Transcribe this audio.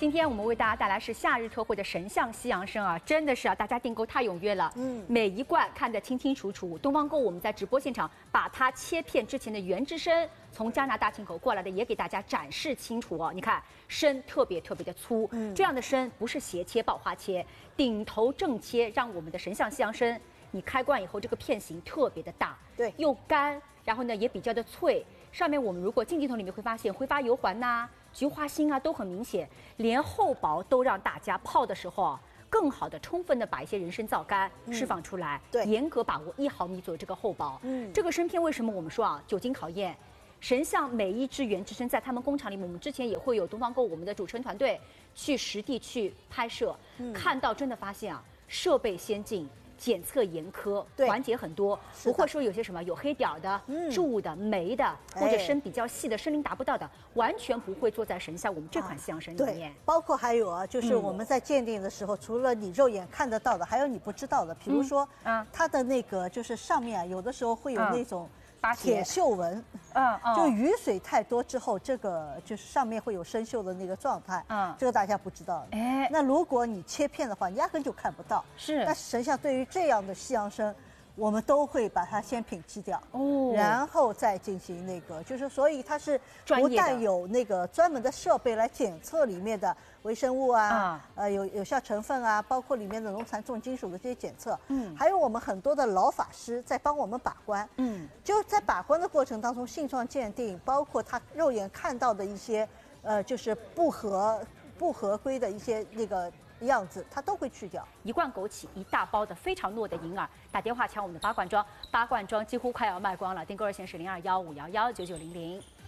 今天我们为大家带来是夏日特惠的神象西洋参啊，真的是啊，大家订购太踊跃了。每一罐看得清清楚楚。东方购我们在直播现场把它切片之前的原汁参从加拿大进口过来的也给大家展示清楚哦。你看参特别的粗，这样的参不是斜切爆花切，顶头正切，让我们的神象西洋参你开罐以后这个片型特别的大， 对， 又干，然后呢也比较的脆。上面我们如果近镜头里面会发现挥发油环呐、菊花心啊都很明显，连厚薄都让大家泡的时候啊，更好的、充分的把一些人参皂苷释放出来， 对， 严格把握1毫米左右这个厚薄。这个参片为什么我们说啊，久经考验？神象每一支原汁参在他们工厂里面，我们之前也会有东方购我们的主持人团队去实地去拍摄，看到真的发现啊，设备先进。检测严苛，环节很多，不会说有些什么有黑点的、柱的、霉的，或者参比较细的、参龄达不到的，完全不会做在神象我们这款西洋参里面。 包括还有啊，就是我们在鉴定的时候，除了你肉眼看得到的，还有你不知道的，比如说，它的那个就是上面啊，有的时候会有那种铁锈纹，就雨水太多之后，这个就是上面会有生锈的那个状态，这个大家不知道。那如果你切片的话，你压根就看不到。 是， 但神象对于这样的西洋参，我们都会把它先摒弃掉，然后再进行那个，就是所以它是不但有那个专门的设备来检测里面的微生物啊，有效成分啊，包括里面的农残重金属的这些检测，还有我们很多的老法师在帮我们把关，就在把关的过程当中，性状鉴定，包括他肉眼看到的一些，就是不合规的一些那个样子，它都会去掉。 1罐枸杞1大包的非常糯的银耳，打电话抢我们的8罐装，8罐装几乎快要卖光了，订购热线是0215119900。